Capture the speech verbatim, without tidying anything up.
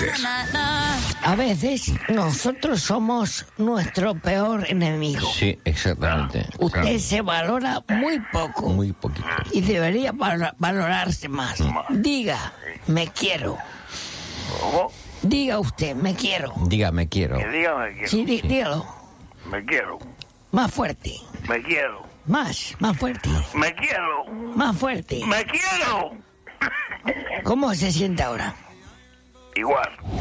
veces. A veces nosotros somos nuestro peor enemigo. Sí, exactamente. Usted Claro. se valora muy poco. Muy poquito. Y debería val- valorarse más. Diga, me quiero. ¿Cómo? Diga usted, me quiero. Diga, me quiero. Que diga me quiero. Sí, dí- dígalo. Me quiero. Más fuerte. Me quiero. Más, más fuerte. Me quiero. Más fuerte. Me quiero. ¿Cómo se siente ahora? Igual.